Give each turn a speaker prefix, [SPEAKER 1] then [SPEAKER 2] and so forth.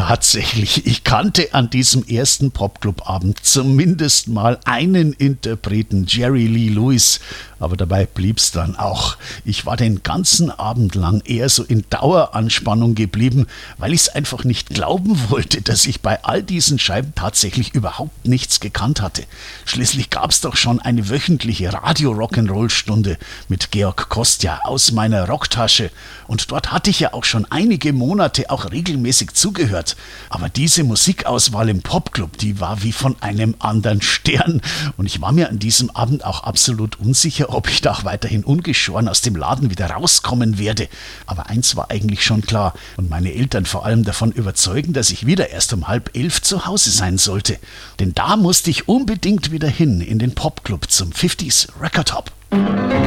[SPEAKER 1] tatsächlich, ich kannte an diesem ersten Popclub-Abend zumindest mal einen Interpreten, Jerry Lee Lewis, aber dabei blieb's dann auch. Ich war den ganzen Abend lang eher so in Daueranspannung geblieben, weil ich es einfach nicht glauben wollte, dass ich bei all diesen Scheiben tatsächlich überhaupt nichts gekannt hatte. Schließlich gab's doch schon eine wöchentliche Radio-Rock'n'Roll-Stunde mit Georg Kostja aus meiner Rocktasche und dort hatte ich ja auch schon einige Monate auch regelmäßig zugehört. Aber diese Musikauswahl im Popclub, die war wie von einem anderen Stern und ich war mir an diesem Abend auch absolut unsicher, ob ich da auch weiterhin ungeschoren aus dem Laden wieder rauskommen werde. Aber eins war eigentlich schon klar und meine Eltern vor allem davon überzeugen, dass ich wieder erst um 10:30 zu Hause sein sollte. Denn da musste ich unbedingt wieder hin in den Popclub zum 50s Record Hop.